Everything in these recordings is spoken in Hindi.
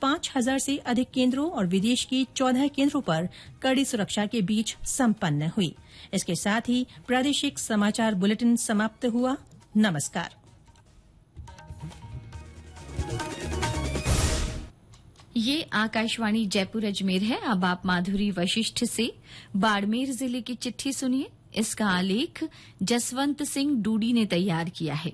5000 से अधिक केंद्रों और विदेश के 14 केंद्रों पर कड़ी सुरक्षा के बीच संपन्न हुई। इसके साथ ही प्रादेशिक समाचार बुलेटिन समाप्त हुआ। नमस्कार। ये आकाशवाणी जयपुर अजमेर है। अब आप माधुरी वशिष्ठ से बाड़मेर जिले की चिट्ठी सुनिए। इसका आलेख जसवंत सिंह डूडी ने तैयार किया है।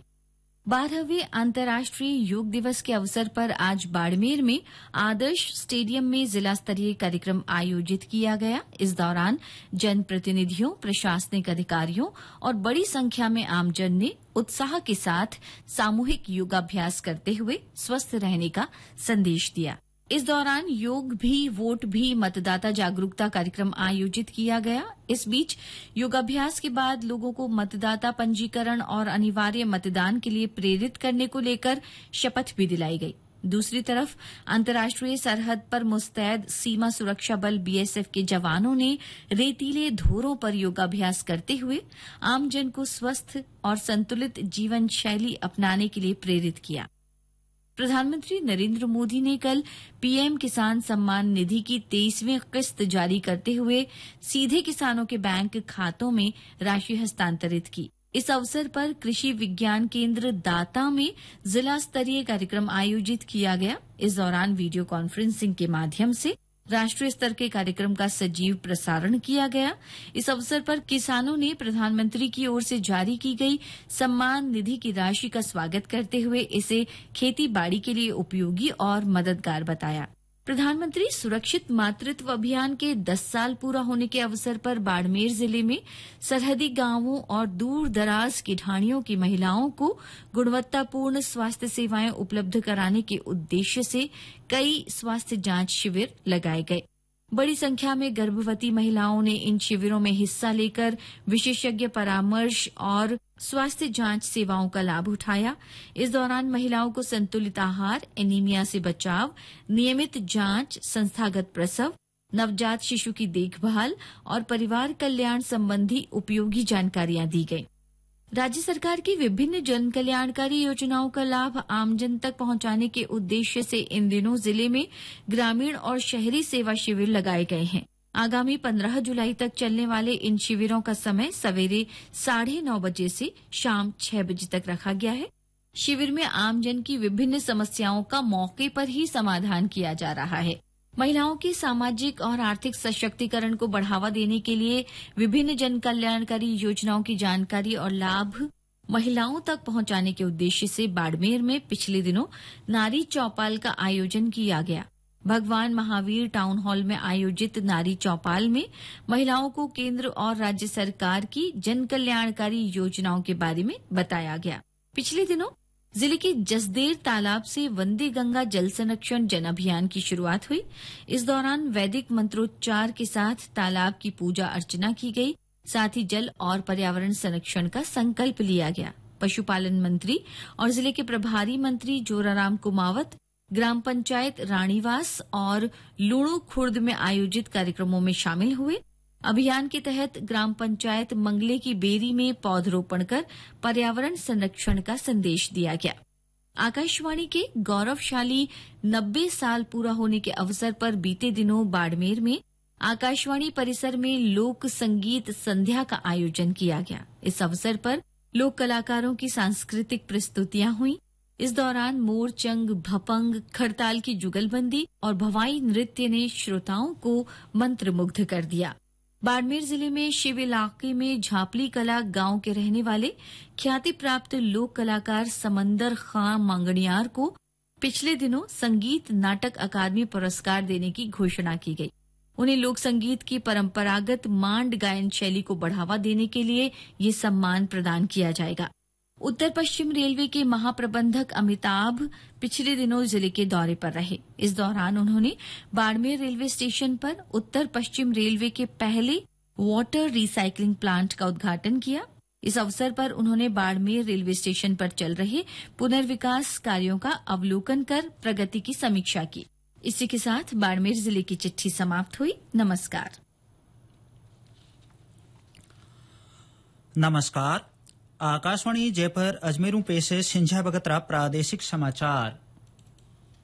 12वें अंतर्राष्ट्रीय योग दिवस के अवसर पर आज बाड़मेर में आदर्श स्टेडियम में जिला स्तरीय कार्यक्रम आयोजित किया गया। इस दौरान जनप्रतिनिधियों, प्रशासनिक अधिकारियों और बड़ी संख्या में आमजन ने उत्साह के साथ सामूहिक योगाभ्यास करते हुए स्वस्थ रहने का संदेश दिया। इस दौरान योग भी, वोट भी मतदाता जागरूकता कार्यक्रम आयोजित किया गया। इस बीच योगाभ्यास के बाद लोगों को मतदाता पंजीकरण और अनिवार्य मतदान के लिए प्रेरित करने को लेकर शपथ भी दिलाई गई। दूसरी तरफ अंतर्राष्ट्रीय सरहद पर मुस्तैद सीमा सुरक्षा बल बीएसएफ के जवानों ने रेतीले धोरों पर योगाभ्यास करते हुए आमजन को स्वस्थ और संतुलित जीवन शैली अपनाने के लिए प्रेरित किया। प्रधानमंत्री नरेंद्र मोदी ने कल पीएम किसान सम्मान निधि की 23वीं किस्त जारी करते हुए सीधे किसानों के बैंक खातों में राशि हस्तांतरित की। इस अवसर पर कृषि विज्ञान केंद्र दाता में जिला स्तरीय कार्यक्रम आयोजित किया गया। इस दौरान वीडियो कॉन्फ्रेंसिंग के माध्यम से राष्ट्रीय स्तर के कार्यक्रम का सजीव प्रसारण किया गया। इस अवसर पर किसानों ने प्रधानमंत्री की ओर से जारी की गई सम्मान निधि की राशि का स्वागत करते हुए इसे खेती बाड़ी के लिए उपयोगी और मददगार बताया। प्रधानमंत्री सुरक्षित मातृत्व अभियान के 10 साल पूरा होने के अवसर पर बाड़मेर जिले में सरहदी गांवों और दूर दराज की ढाणियों की महिलाओं को गुणवत्तापूर्ण स्वास्थ्य सेवाएं उपलब्ध कराने के उद्देश्य से कई स्वास्थ्य जांच शिविर लगाए गए। बड़ी संख्या में गर्भवती महिलाओं ने इन शिविरों में हिस्सा लेकर विशेषज्ञ परामर्श और स्वास्थ्य जांच सेवाओं का लाभ उठाया। इस दौरान महिलाओं को संतुलित आहार, एनीमिया से बचाव, नियमित जांच, संस्थागत प्रसव, नवजात शिशु की देखभाल और परिवार कल्याण संबंधी उपयोगी जानकारियां दी गई। राज्य सरकार की विभिन्न जन कल्याणकारी योजनाओं का लाभ आमजन तक पहुंचाने के उद्देश्य से इन दिनों जिले में ग्रामीण और शहरी सेवा शिविर लगाए गए हैं। आगामी 15 जुलाई तक चलने वाले इन शिविरों का समय सवेरे 9:30 बजे से शाम 6 बजे तक रखा गया है। शिविर में आमजन की विभिन्न समस्याओं का मौके पर ही समाधान किया जा रहा है। महिलाओं की सामाजिक और आर्थिक सशक्तिकरण को बढ़ावा देने के लिए विभिन्न जन कल्याणकारी योजनाओं की जानकारी और लाभ महिलाओं तक पहुंचाने के उद्देश्य से बाड़मेर में पिछले दिनों नारी चौपाल का आयोजन किया गया। भगवान महावीर टाउन हॉल में आयोजित नारी चौपाल में महिलाओं को केंद्र और राज्य सरकार की जन कल्याणकारी योजनाओं के बारे में बताया गया। पिछले दिनों जिले के जसदेर तालाब से वंदे गंगा जल संरक्षण जन अभियान की शुरुआत हुई। इस दौरान वैदिक मंत्रोच्चार के साथ तालाब की पूजा अर्चना की गई। साथ ही जल और पर्यावरण संरक्षण का संकल्प लिया गया। पशुपालन मंत्री और जिले के प्रभारी मंत्री जोराराम कुमावत ग्राम पंचायत रानीवास और लूणू खुर्द में आयोजित कार्यक्रमों में शामिल हुए। अभियान के तहत ग्राम पंचायत मंगले की बेरी में पौधरोपण कर पर्यावरण संरक्षण का संदेश दिया गया। आकाशवाणी के गौरवशाली 90 साल पूरा होने के अवसर पर बीते दिनों बाड़मेर में आकाशवाणी परिसर में लोक संगीत संध्या का आयोजन किया गया। इस अवसर पर लोक कलाकारों की सांस्कृतिक प्रस्तुतियां हुई। इस दौरान मोरचंग, भपंग, खड़ताल की जुगलबंदी और भवाई नृत्य ने श्रोताओं को मंत्रमुग्ध कर दिया। बाड़मेर जिले में शिव इलाके में झापली कला गांव के रहने वाले ख्याति प्राप्त लोक कलाकार समंदर खां मांगणियार को पिछले दिनों संगीत नाटक अकादमी पुरस्कार देने की घोषणा की गई। उन्हें लोक संगीत की परंपरागत मांड गायन शैली को बढ़ावा देने के लिए ये सम्मान प्रदान किया जाएगा। उत्तर पश्चिम रेलवे के महाप्रबंधक अमिताभ पिछले दिनों जिले के दौरे पर रहे। इस दौरान उन्होंने बाड़मेर रेलवे स्टेशन पर उत्तर पश्चिम रेलवे के पहले वाटर रिसाइकलिंग प्लांट का उद्घाटन किया। इस अवसर पर उन्होंने बाड़मेर रेलवे स्टेशन पर चल रहे पुनर्विकास कार्यों का अवलोकन कर प्रगति की समीक्षा की। इसी के साथ बाड़मेर जिले की चिट्ठी समाप्त हुई। नमस्कार। नमस्कार। आकाशवाणी जयपुर अजमेरू पेश सिंझा बगतरा प्रादेशिक समाचार।